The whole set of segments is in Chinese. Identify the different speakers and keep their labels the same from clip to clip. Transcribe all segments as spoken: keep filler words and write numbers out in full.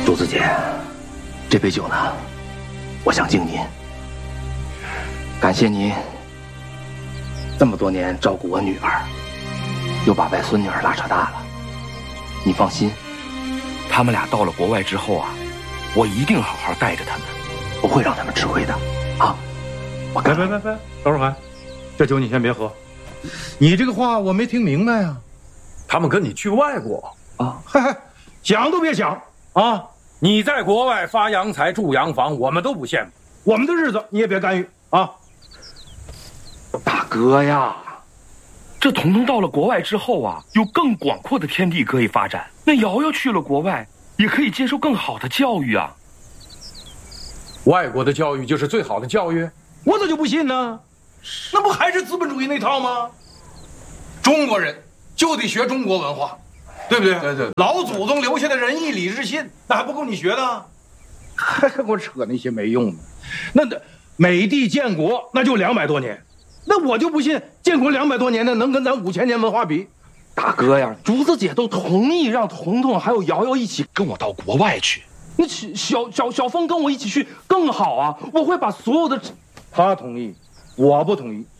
Speaker 1: 竹子姐，这杯酒呢，我想敬您，感谢您这么多年照顾我女儿，又把外孙女儿拉扯大了。你放心，他们俩到了国外之后啊，我一定好好带着他们，不会让他们吃亏的啊！我
Speaker 2: 别别别别，高若涵，这酒你先别喝。你这个话我没听明白啊。
Speaker 3: 他们跟你去外国
Speaker 2: 啊？嗨嗨，想都别想啊！
Speaker 3: 你在国外发洋财、住洋房，我们都不羡慕。
Speaker 2: 我们的日子你也别干预啊！
Speaker 1: 大哥呀，这彤彤到了国外之后啊，有更广阔的天地可以发展。那瑶瑶去了国外，也可以接受更好的教育啊。
Speaker 3: 外国的教育就是最好的教育？
Speaker 2: 我咋就不信呢？那不还是资本主义那套吗？中国人就得学中国文化，对不对？
Speaker 3: 对对，
Speaker 2: 老祖宗留下的仁义礼智信，那还不够你学的？还跟我扯那些没用的。那那美帝建国那就两百多年，那我就不信建国两百多年的能跟咱五千年文化比。
Speaker 1: 大哥呀，竹子姐都同意让彤彤还有瑶瑶一起跟我到国外去。那小小小峰跟我一起去更好啊！我会把所有的……
Speaker 2: 他同意，我不同意。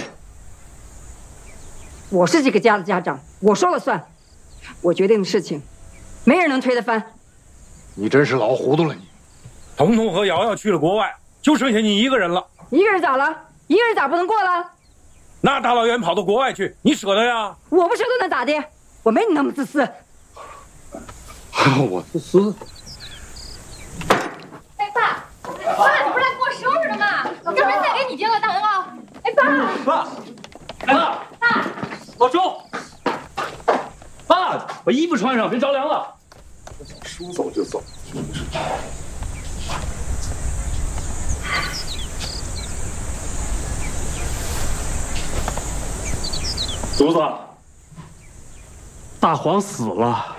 Speaker 4: 我是这个家的家长，我说了算，我决定的事情，没人能推得翻。
Speaker 2: 你真是老糊涂了你。
Speaker 3: 彤彤和瑶瑶去了国外，就剩下你一个人了。
Speaker 4: 一个人咋了？一个人咋不能过了？
Speaker 3: 那大老远跑到国外去，你舍得呀？
Speaker 4: 我不舍得能咋的？我没你那么自私。
Speaker 2: 我自私？
Speaker 5: 哎爸，爸，你不是来过生日的吗？要不然再给你订个蛋糕。哎爸，
Speaker 1: 爸，爸，
Speaker 5: 爸，
Speaker 1: 老周，爸，把衣服穿上，别着凉了。
Speaker 3: 说走就走。
Speaker 1: 竹子，大黄死了。